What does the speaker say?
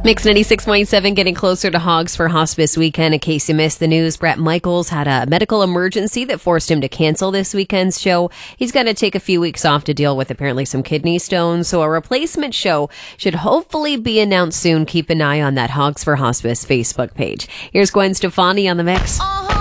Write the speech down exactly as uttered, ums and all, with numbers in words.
Mix ninety-six point seven getting closer to Hogs for Hospice weekend. In case you missed the news, Bret Michaels had a medical emergency that forced him to cancel this weekend's show. He's going to take a few weeks off to deal with apparently some kidney stones, so a replacement show should hopefully be announced soon. Keep an eye on that Hogs for Hospice Facebook page. Here's Gwen Stefani on the mix.